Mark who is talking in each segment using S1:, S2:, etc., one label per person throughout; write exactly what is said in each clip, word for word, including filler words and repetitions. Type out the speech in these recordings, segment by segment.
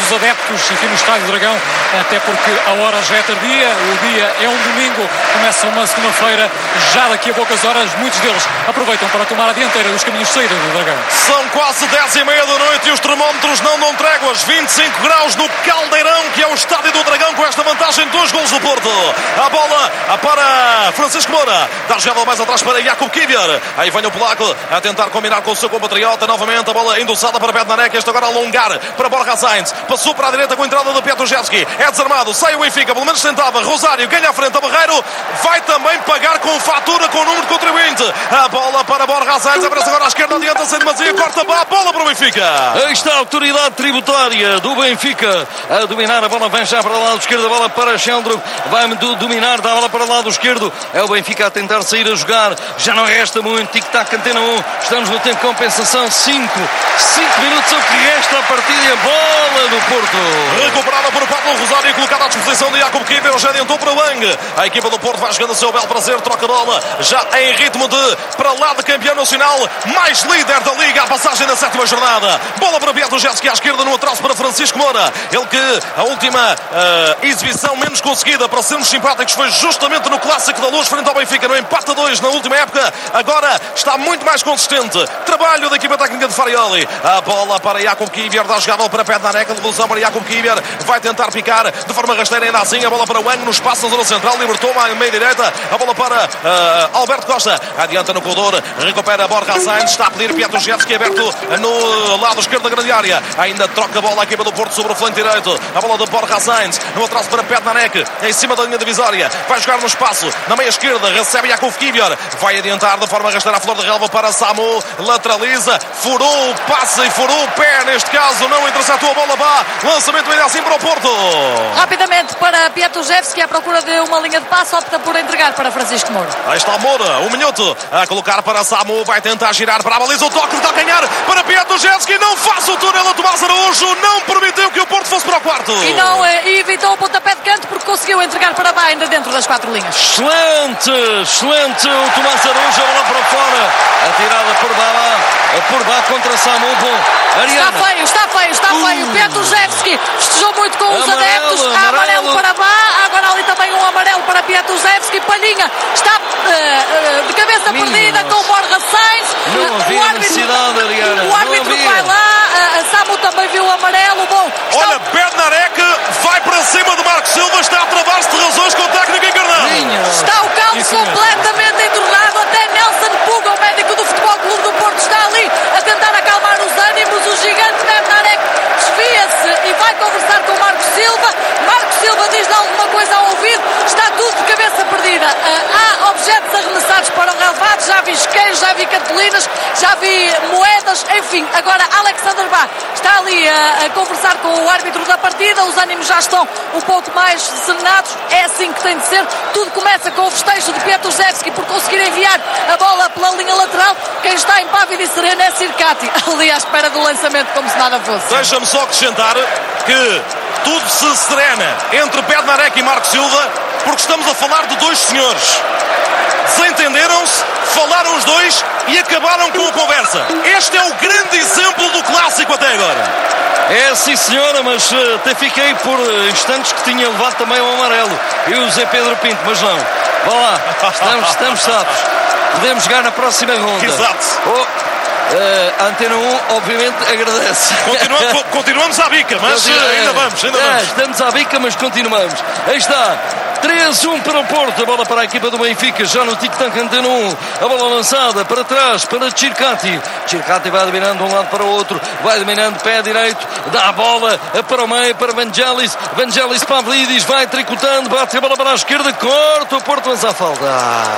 S1: os adeptos aqui no Estádio do Dragão, até porque a hora já é tardia, o dia é um domingo, começa uma segunda-feira, já daqui a poucas horas, muitos deles aproveitam para tomar a dianteira dos caminhos de saída do Dragão.
S2: São quase dez e meia da noite e os termómetros não dão tréguas, vinte e cinco graus no Caldeirão, que é o Estádio do Dragão, com esta vantagem, dois golos do Porto. A bola para Francisco Moura, dá jogada mais atrás para Jakub Kivior, aí vem o polaco a tentar combinar com o seu compatriota, novamente a bola endossada para Bednarek, este agora a alongar para Borja Sainz, passou para a direita com a entrada de Piatusevski, é desarmado, sai o Benfica, pelo menos tentava, Rosário ganha a frente a Barreiro, vai também pagar com fatura com o número de contribuinte, a bola para Borja Sainz, aparece agora à esquerda, adianta sem demasia, corta a bola para o Benfica.
S3: Aí está a autoridade tributária do Benfica a dominar, a bola vem já para o lado esquerdo, a bola para Sheldrup, vai dominar, dá a bola para o lado esquerdo, é o Benfica a tentar sair a jogar, já não resta muito, tic-tac, Antena um, estamos no tempo de compensação, cinco minutos é o que resta a partida e a bola do Porto.
S2: Recuperada por Pablo Rosário e colocada à disposição de Jakub Kivior, já adiantou para Lang, a equipa do Porto vai jogando o seu belo prazer, troca a bola, já em ritmo de para lá de campeão nacional, mais líder da Liga, a passagem na sétima jornada, bola para Piatusevski à esquerda, no atraso para Francisco Moura, ele que a última uh, exibição menos conseguida, para sermos simpáticos, foi justamente no Clássico da Luz frente ao Benfica, no empate a dois na última época, agora está muito mais consistente, trabalho da equipa técnica de Farioli, a bola para Jakub Kivior, dá jogada para Bednarek, a devolução para Jakub Kivior, vai tentar picar de forma rasteira ainda assim, a bola para Wang no espaço na zona central, libertou a meia direita, a bola para uh, Alberto Costa, adianta no corredor, recupera Borja Sainz, está a pedir Piatusevski aberto no lado esquerdo da grande área, ainda troca a bola a equipa do Porto sobre o flanco direito, a bola de Borja Sainz, no atraso para Bednarek, em cima da linha divisória, vai jogar no espaço, na meia esquerda, recebe Jakub Kivior, vai adiantar de forma rasteira a flor de relva para Samu, lateraliza, furou o passe e furou o pé, neste caso não interceptou a bola, vá, lançamento ainda assim para o Porto.
S4: Rapidamente para Piatusevski à procura de uma linha de passe, opta por entregar para Francisco Moura.
S2: Aí está Moura, um minuto a colocar para Samu, vai tentar girar para a baliza, o toque de calcanhar para Piatusevski, não faz o túnel a Tomás Araújo, não permitiu que o Porto fosse para o quarto.
S4: E não e evitou o pontapé de canto porque conseguiu entregar para Bá ainda dentro das quatro linhas.
S3: Excelente, excelente o Tomás Araújo, a bola para fora, atirada por Bá, por Bá contra Samu, bom, Ariana.
S4: Está feio, está feio, está
S3: uh.
S4: feio, Piatusevski festejou muito com os
S3: amarelo,
S4: adeptos,
S3: amarelo.
S4: amarelo para Bá, agora ali também um amarelo para Piatusevski, Palhinha está uh, uh, de cabeça
S3: Minhas.
S4: perdida com o Borja Sainz.
S3: Não havia
S4: o árbitro,
S3: necessidade, Ariana.
S4: O árbitro vai lá, uh, Samu também viu o amarelo, bom. Está...
S2: Olha, Bednarek vai para cima de Marcos Silva, está a travar-se de razões com o técnico encarnado.
S4: Está o caldo
S1: Isso
S4: completamente entornado, até Nelson Puga, o médico do Futebol Clube do Porto, está ali a tentar acalmar os ânimos, o gigante Bednarek desvia-se e vai conversar com o Marcos Silva. Marcos Silva diz-lhe alguma coisa ao ouvido, está tudo de cabeça perdida. Uh, há objetos arremessados para o relevado, já vi isqueiros, já vi cartolinas, já vi moedas, enfim. Agora Alexander Bá está ali a, a conversar com o árbitro da partida, os ânimos já estão um pouco mais serenados, é assim que tem de ser. Tudo começa com o festejo de Piatusevski por conseguir enviar a bola pela linha lateral. Quem está impávido e sereno é Circati, ali à espera do lançamento como se nada fosse.
S2: Deixa-me só acrescentar que tudo se serena entre Bednarek e Marcos Silva, porque estamos a falar de dois senhores. Desentenderam-se, falaram os dois e acabaram com a conversa. Este é o grande exemplo do clássico até agora.
S3: É sim senhora, mas uh, até fiquei por uh, instantes que tinha levado também o amarelo. E o Zé Pedro Pinto, mas não. Vá lá, estamos, estamos salvos. Podemos jogar na próxima ronda.
S2: Exato.
S3: Oh. Uh, a Antena um, obviamente, agradece.
S2: Continuamos, continuamos à bica, mas
S3: Continua,
S2: ainda vamos, ainda vamos.
S3: É, estamos à bica, mas continuamos. Aí está. três a um para o Porto, a bola para a equipa do Benfica, já no tic-tac Antena um, a bola lançada para trás, para Circati, Circati vai dominando de um lado para o outro, vai dominando pé direito, dá a bola para o meio, para Vangelis, Vangelis Pavlidis, vai tricotando, bate a bola para a esquerda, corta o Porto, mas há falta.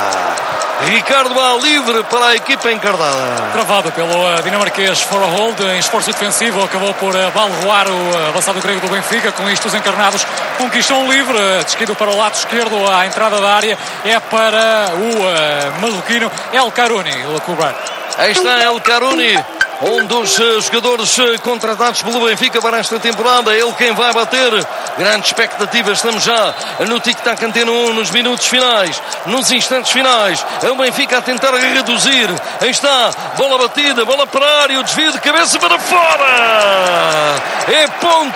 S3: Ricardo Bá livre para a equipa encardada.
S1: Travado pelo uh, dinamarquês Forhold em esforço defensivo, acabou por uh, balroar o uh, avançado grego do Benfica. Com isto os encarnados conquistam um livre, uh, descido para o lado esquerdo à entrada da área, é para o uh, marroquino El Karouni cobrar.
S3: Aí está El Karouni, um dos uh, jogadores uh, contratados pelo Benfica para esta temporada, ele quem vai bater. Grande expectativa, estamos já no tic-tac Antena um, nos minutos finais, nos instantes finais, é o Benfica a tentar reduzir. Aí está, bola batida, bola para a área, o desvio de cabeça para fora, é ponto